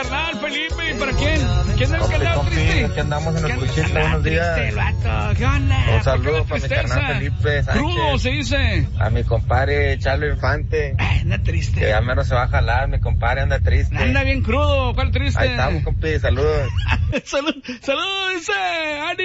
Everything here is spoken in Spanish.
carnal, Felipe. ¿Y para quién? ¿Quién es el que anda triste? Aquí andamos en el cuchillo, buenos días. Triste, el vato. ¿Qué onda? Un saludo para mi carnal Felipe Sánchez. Crudo se dice. A mi compadre Charlo Infante. Anda triste. Que ya menos se va a jalar, mi compadre anda triste. Anda bien crudo, ¿cuál triste? Ahí estamos, compi, saludos. Saludos, dice Ani.